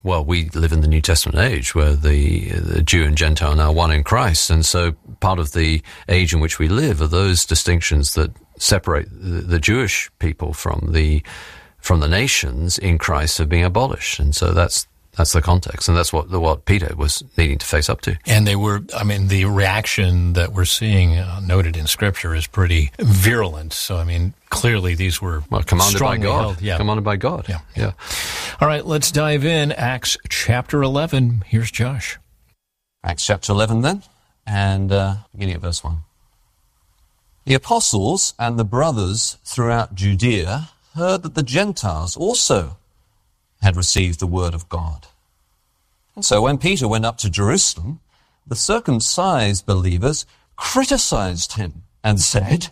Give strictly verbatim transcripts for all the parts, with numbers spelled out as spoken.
Well, we live in the New Testament age where the, the Jew and Gentile are now one in Christ. And so part of the age in which we live are those distinctions that separate the, the Jewish people from the from the nations in Christ have been abolished. And so that's that's the context. And that's what what Peter was needing to face up to. And they were, I mean, the reaction that we're seeing uh, noted in Scripture is pretty virulent. So, I mean, clearly these were well, commanded by God. Held. Yeah. Commanded by God. Yeah. yeah. All right, let's dive in. Acts chapter eleven. Here's Josh. Acts chapter eleven then, and uh, beginning at verse one. The apostles and the brothers throughout Judea heard that the Gentiles also had received the word of God. And so when Peter went up to Jerusalem, the circumcised believers criticized him and said,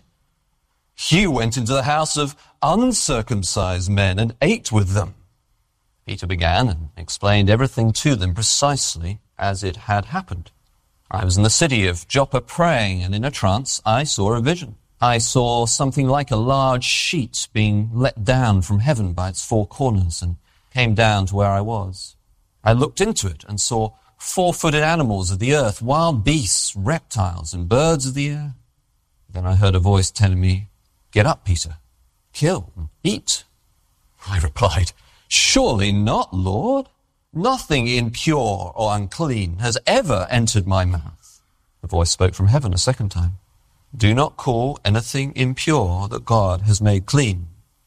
"You went into the house of uncircumcised men and ate with them." Peter began and explained everything to them precisely as it had happened. "I was in the city of Joppa praying, and in a trance I saw a vision. I saw something like a large sheet being let down from heaven by its four corners and came down to where I was. I looked into it and saw four-footed animals of the earth, wild beasts, reptiles, and birds of the air. Then I heard a voice telling me, 'Get up, Peter, kill and eat.' I replied, 'Surely not, Lord. Nothing impure or unclean has ever entered my mouth.' The voice spoke from heaven a second time, 'Do not call anything impure that God has made clean.'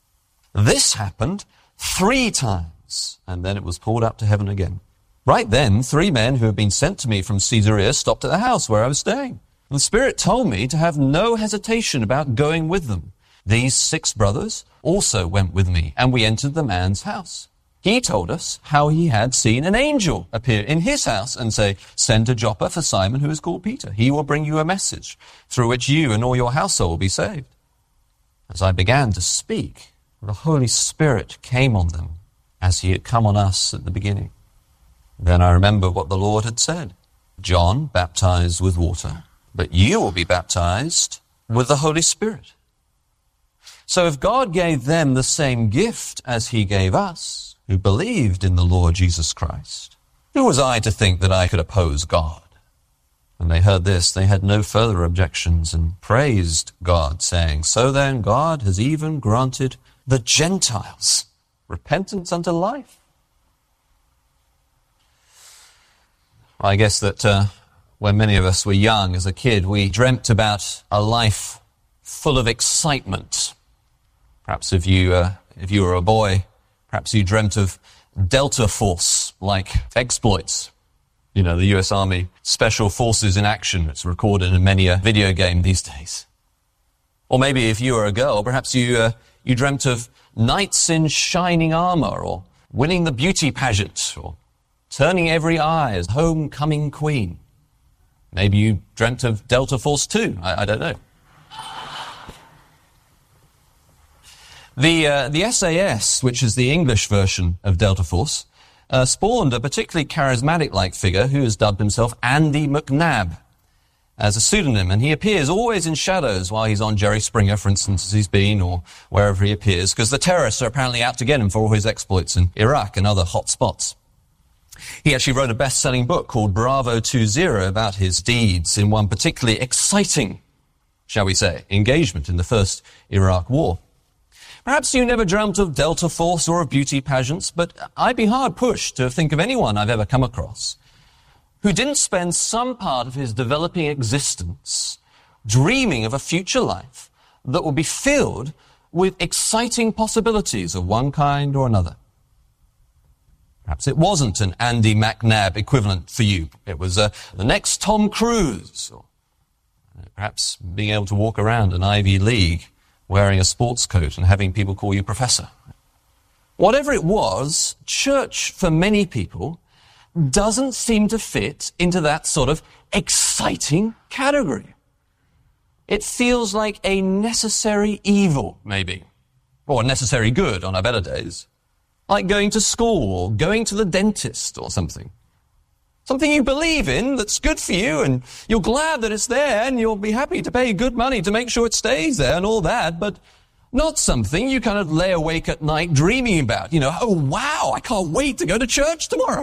This happened three times, and then it was pulled up to heaven again. Right then, three men who had been sent to me from Caesarea stopped at the house where I was staying. The Spirit told me to have no hesitation about going with them. These six brothers also went with me, and we entered the man's house. He told us how he had seen an angel appear in his house and say, 'Send to Joppa for Simon, who is called Peter. He will bring you a message through which you and all your household will be saved.' As I began to speak, the Holy Spirit came on them as he had come on us at the beginning. Then I remembered what the Lord had said. 'John baptized with water, but you will be baptized with the Holy Spirit.' So if God gave them the same gift as he gave us, who believed in the Lord Jesus Christ, who was I to think that I could oppose God?" When they heard this, they had no further objections and praised God, saying, "So then God has even granted the Gentiles repentance unto life." I guess that uh, when many of us were young as a kid, we dreamt about a life full of excitement. Perhaps if you uh, if you were a boy, perhaps you dreamt of Delta Force-like exploits. You know, the U S Army Special Forces in action. It's recorded in many a video game these days. Or maybe if you were a girl, perhaps you uh, you dreamt of knights in shining armor, or winning the beauty pageant, or turning every eye as homecoming queen. Maybe you dreamt of Delta Force two. I, I don't know. The uh, the S A S, which is the English version of Delta Force, uh, spawned a particularly charismatic-like figure who has dubbed himself Andy McNabb as a pseudonym, and he appears always in shadows while he's on Jerry Springer, for instance, as he's been, or wherever he appears, because the terrorists are apparently out to get him for all his exploits in Iraq and other hot spots. He actually wrote a best-selling book called Bravo two zero about his deeds in one particularly exciting, shall we say, engagement in the first Iraq War. Perhaps you never dreamt of Delta Force or of beauty pageants, but I'd be hard-pushed to think of anyone I've ever come across who didn't spend some part of his developing existence dreaming of a future life that would be filled with exciting possibilities of one kind or another. Perhaps it wasn't an Andy McNabb equivalent for you. It was uh, the next Tom Cruise, or perhaps being able to walk around an Ivy League wearing a sports coat and having people call you professor. Whatever it was, church for many people doesn't seem to fit into that sort of exciting category. It feels like a necessary evil, maybe, or a necessary good on our better days, like going to school or going to the dentist or something. Something you believe in that's good for you, and you're glad that it's there, and you'll be happy to pay good money to make sure it stays there and all that, but Not something you kind of lay awake at night dreaming about. You know, oh wow, I can't wait to go to church tomorrow.